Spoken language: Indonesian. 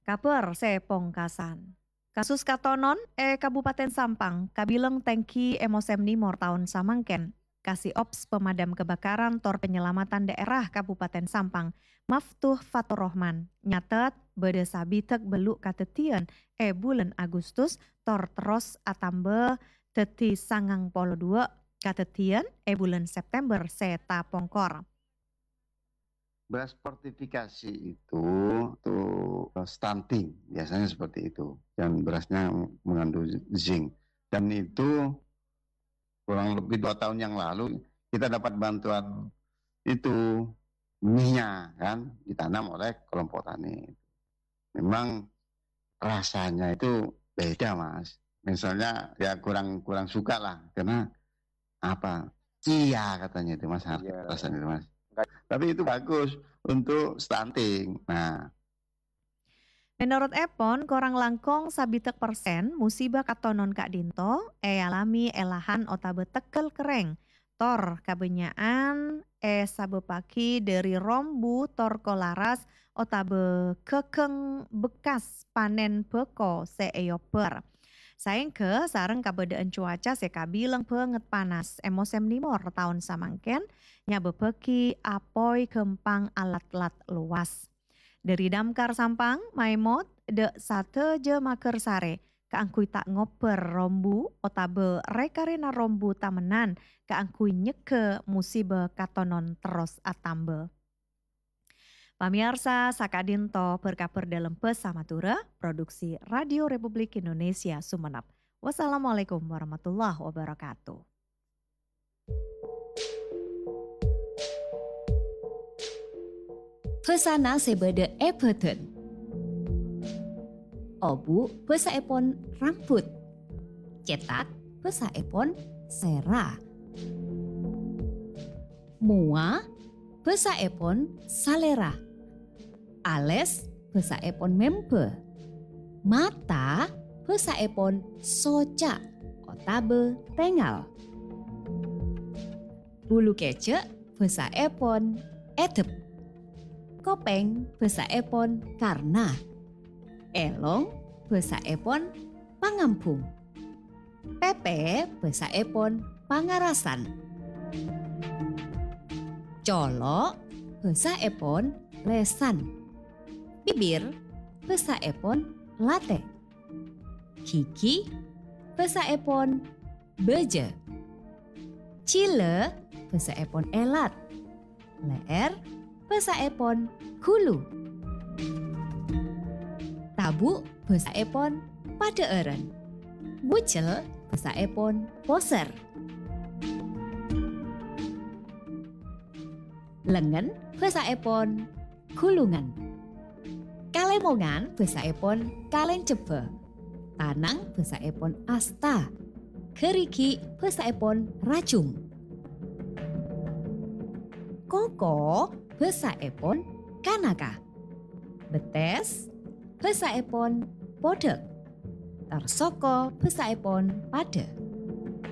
Kaper sepongkasan. Kasus katonon Kabupaten Sampang, kabileng tengki emosem nimor tahun samangken. Kasih Ops Pemadam Kebakaran Tor Penyelamatan Daerah Kabupaten Sampang, Maftuh Fatur Rohman, nyatet bede sabitek beluk katetian bulan Agustus tor terus atambe teti sangang polo 2 katetian bulan September seta pongkor. Beras fortifikasi itu tuh stunting, biasanya seperti itu. Dan berasnya mengandung zinc. Dan itu kurang lebih 2 tahun yang lalu kita dapat bantuan itu minyak kan ditanam oleh kelompok tani. Memang rasanya itu beda Mas. Misalnya ya kurang suka lah karena apa? Cia katanya itu Mas, rasanya itu Mas. Tapi itu bagus untuk stunting. Nah, Menurut Epon, korang langkong sabitek persen musibah katonon Kak Dinto, alami elahan otabe tekel kereng. Tor kabenyaan sabe paki dari rombu tor kolaras otabe kekeng bekas panen peko seeyoper. Saing ke sareng kabedaan cuaca sekabilang penget panas emosem nimor tahun samangken nyabe peki apoi kempang alat-lat luas. Dari Damkar Sampang, Maimot, de sate je maker sare, keangkui tak ngoper rombu, otabe rekarena rombu tamenan, keangkui nyeke musibe katonon terus atambe. Pamiarsa Sakadinto berkaper dalam Pesamatura, produksi Radio Republik Indonesia Sumenep. Wassalamualaikum warahmatullahi wabarakatuh. Pesana sebede Everton. Obu pesa epon rambut. Cetak pesa epon sera. Mua pesa epon salera. Ales pesa epon mempe. Mata pesa epon soca. Otabe tengal. Bulu kecek pesa epon edep. Kopeng basa epon karna. Elong basa epon pangampung. Pepe basa epon pangarasan. Colo basa epon lesan. Bibir basa epon late. Kiki basa epon beje. Cile basa epon elat. Leer basa epon hulu. Tabu basa epon padeeren. Bucel basa epon poser. Lengen basa epon gulungan. Kalemongan basa epon kaleng cebe. Tanang basa epon asta. Keriki basa epon racung. Koko basa epon kanaka. Betes basa epon podek. Tarsoko basa epon pade.